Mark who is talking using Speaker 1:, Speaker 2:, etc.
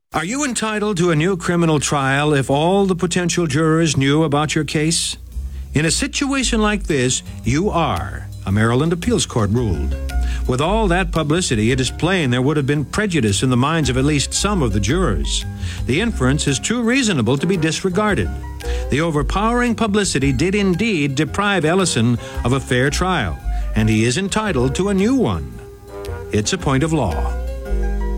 Speaker 1: Are you entitled to a new criminal trial if all the potential jurors knew about your case? In a situation like this, you are, a Maryland appeals court ruled. With all that publicity, it is plain there would have been prejudice in the minds of at least some of the jurors. The inference is too reasonable to be disregarded. The overpowering publicity did indeed deprive Ellison of a fair trial, and he is entitled to a new one. It's a point of law.